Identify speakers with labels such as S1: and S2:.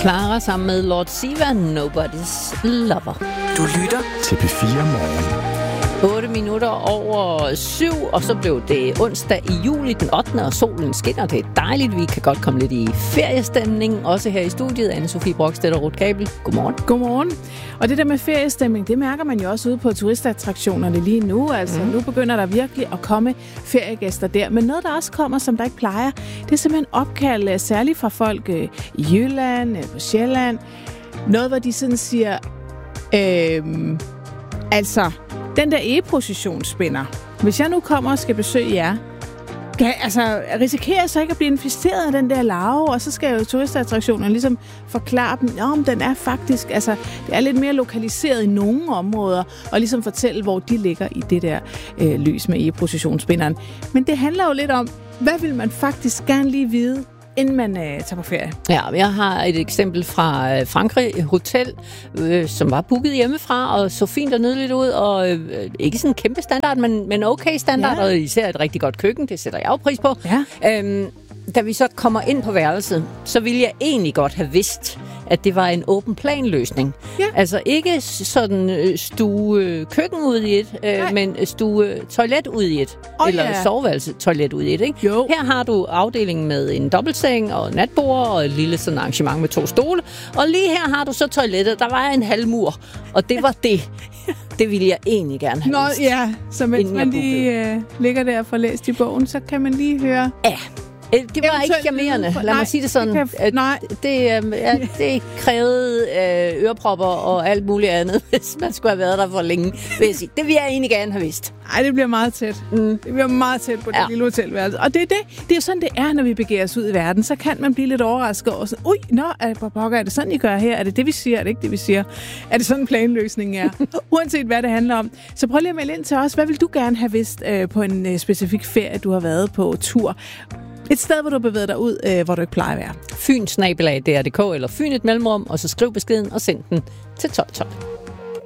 S1: Clara sammen med Lord Siva, Nobody's Lover.
S2: Du lytter
S3: til P4 Morgen.
S1: 8 minutter over 7, og så blev det onsdag i juli den 8. og solen skinner. Det er dejligt. Vi kan godt komme lidt i feriestemning. Også her i studiet, Anne-Sophie Brokstedt og Ruth Kabel. Godmorgen.
S4: Godmorgen. Og det der med feriestemning, det mærker man jo også ude på turistattraktionerne lige nu. Altså, nu begynder der virkelig at komme feriegæster der. Men noget, der også kommer, som der ikke plejer, det er simpelthen opkald, særligt fra folk i Jylland, på Sjælland. Noget, hvor de sådan siger, altså, den der e-positionsspinner. Hvis jeg nu kommer og skal besøge jer, risikerer jeg så ikke at blive inficeret af den der larve, og så skal jo turistattraktionerne ligesom forklare dem, om den er faktisk, altså det er lidt mere lokaliseret i nogle områder, og ligesom fortælle, hvor de ligger i det der lys med e-positionsspinderen. Men det handler jo lidt om, hvad vil man faktisk gerne lige vide, inden man tager på ferie.
S1: Ja, jeg har et eksempel fra Frankrig, et hotel, som var booket hjemmefra, og så fint og nydeligt ud, og ikke sådan en kæmpe standard, men okay standard, og især et rigtig godt køkken, det sætter jeg jo pris på. Ja. Da vi så kommer ind på værelset, så ville jeg egentlig godt have vidst, at det var en åben plan-løsning. Ja. Altså ikke sådan stue køkken ud i et, men stue toilet ud i et. Eller soveværelse toilet ud i et. Ikke?
S4: Jo.
S1: Her har du afdelingen med en dobbeltseng og natbord og et lille sådan arrangement med 2 stole. Og lige her har du så toilettet. Der var en halvmur, og det var det. Det ville jeg egentlig gerne have vidst.
S4: Ja, så mens man lige ligger der og får læst i bogen, så kan man lige høre...
S1: Ja. Det var ikke charmerende, lad mig sige det sådan. Det krævede ørepropper og alt muligt andet, hvis man skulle have været der for længe, vil jeg sige. Det vil jeg egentlig gerne have vidst.
S4: Nej, det bliver meget tæt. Det bliver meget tæt på det lille hotelværelse. Og det er jo sådan, det er, når vi begiver os ud i verden. Så kan man blive lidt overrasket over sådan, er det sådan, I gør her? Er det det, vi siger? Er det ikke det, vi siger? Er det sådan, planløsningen er? Uanset hvad det handler om. Så prøv lige at melde ind til os. Hvad vil du gerne have vidst på en specifik ferie, du har været på tur? Et sted, hvor du bevæger dig ud, hvor du ikke plejer at være.
S1: Fyn@dr.dk eller Fyn et mellemrum, og så skriv beskeden og send den til 1212.